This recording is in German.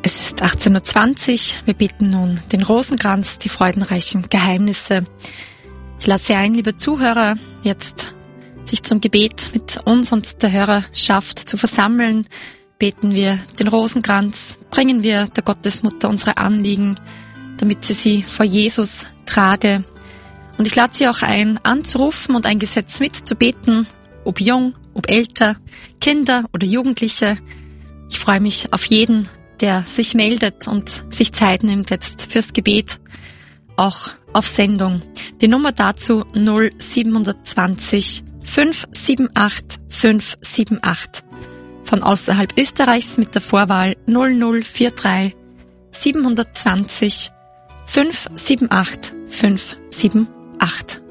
Es ist 18:20 Uhr. Wir beten nun den Rosenkranz, die freudenreichen Geheimnisse. Ich lade Sie ein, liebe Zuhörer, jetzt sich zum Gebet mit uns und der Hörerschaft zu versammeln. Beten wir den Rosenkranz, bringen wir der Gottesmutter unsere Anliegen, damit sie vor Jesus trage. Und ich lade Sie auch ein, anzurufen und ein Gesetz mitzubeten, ob jung, ob älter, Kinder oder Jugendliche. Ich freue mich auf jeden, der sich meldet und sich Zeit nimmt jetzt fürs Gebet, auch auf Sendung. Die Nummer dazu 0720 578 578. Von außerhalb Österreichs mit der Vorwahl 0043 720 578 578.